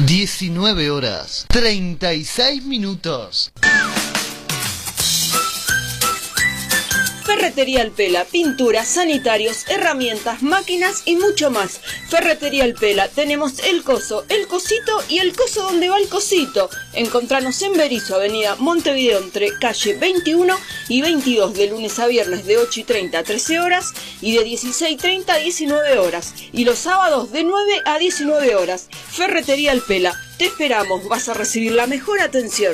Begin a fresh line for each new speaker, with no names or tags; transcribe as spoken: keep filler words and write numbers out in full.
diecinueve horas, treinta y seis minutos.
Ferretería El Pela, pinturas, sanitarios, herramientas, máquinas y mucho más. Ferretería El Pela, tenemos el coso, el cosito y el coso donde va el cosito. Encontranos en Berisso, avenida Montevideo, entre calle veintiuno y veintidós, de lunes a viernes de ocho y treinta a trece horas y de dieciséis y treinta a diecinueve horas. Y los sábados de nueve a diecinueve horas. Ferretería El Pela, te esperamos, vas a recibir la mejor atención.